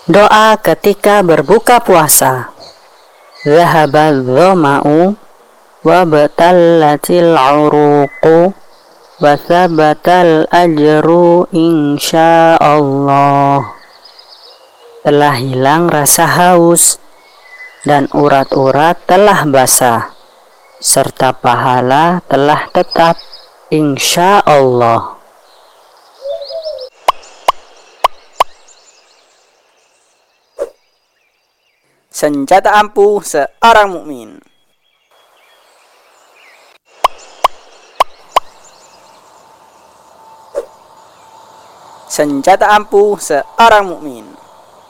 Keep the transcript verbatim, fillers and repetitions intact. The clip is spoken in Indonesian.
Doa ketika berbuka puasa. Zahabadz dhama'u wa batallatil 'uruqu wa thabatal ajru insyaallah. Telah hilang rasa haus dan urat-urat telah basah, serta pahala telah tetap insyaallah. Senjata ampuh seorang mukmin. Senjata ampuh seorang mukmin.